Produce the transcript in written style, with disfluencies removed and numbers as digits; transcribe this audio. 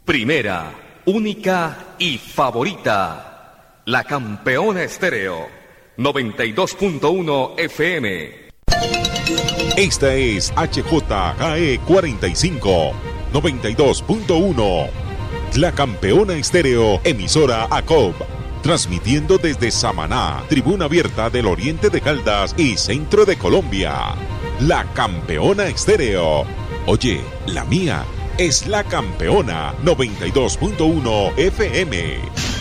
Primera, única y favorita. La Campeona Estéreo. 92.1 FM. Esta es HJGE 45, 92.1. La Campeona Estéreo, emisora ACOB. Transmitiendo desde Samaná, tribuna abierta del oriente de Caldas y centro de Colombia. La Campeona Estéreo. Oye, la mía es La Campeona 92.1 FM.